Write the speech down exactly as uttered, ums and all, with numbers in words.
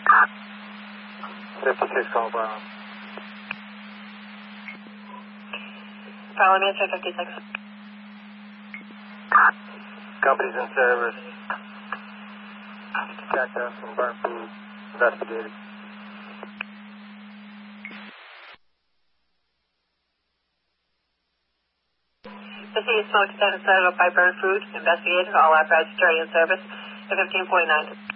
fifty-six, call Brown. Follow me, check fifty-six. Company's in service. Check us from burn food. Investigated. The sea is smoke detected set up by burn food. Investigated. All apparatus during in service. The fifteen forty-nine.